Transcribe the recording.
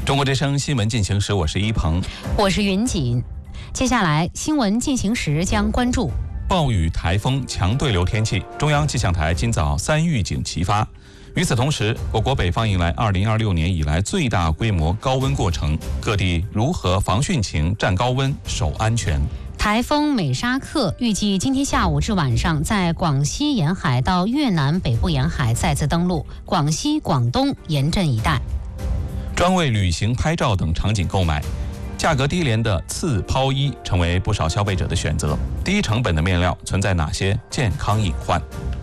中国之声新闻进行时，我是一鹏， 我是云锦。接下来新闻进行时将关注暴雨、台风、强对流天气。中央气象台今早3预警齐发。与此同时，我国北方迎来2026年以来最大规模高温过程，各地如何防汛情、战高温、守安全？ 台风美沙克预计今天下午至晚上在广西沿海到越南北部沿海再次登陆广西、广东沿镇一带。 专为旅行、拍照等场景购买，价格低廉的次抛衣成为不少消费者的选择。低成本的面料存在哪些健康隐患？